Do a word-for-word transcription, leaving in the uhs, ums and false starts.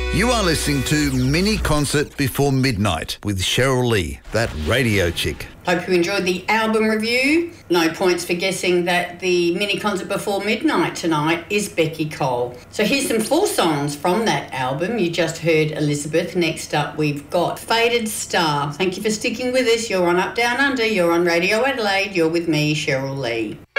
You are listening to Mini Concert Before Midnight with Cheryl Lee, that radio chick. Hope you enjoyed the album review. No points for guessing that the mini concert before midnight tonight is Becky Cole. So here's some full songs from that album. You just heard Elizabeth. Next up, we've got Faded Star. Thank you for sticking with us. You're on Up Down Under. You're on Radio Adelaide. You're with me, Cheryl Lee.